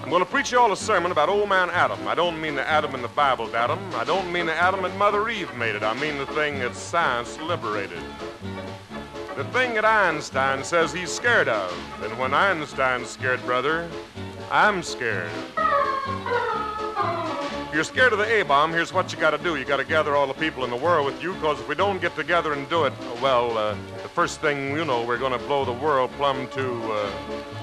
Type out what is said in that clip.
I'm going to preach you all a sermon about old man Adam. I don't mean the Adam in the Bible, Adam. I don't mean the Adam that Mother Eve made it. I mean the thing that science liberated. The thing that Einstein says he's scared of. And when Einstein's scared, brother, I'm scared. If you're scared of the A-bomb, here's what you got to do. You got to gather all the people in the world with you, because if we don't get together and do it, well, the first thing you know, we're going to blow the world plumb to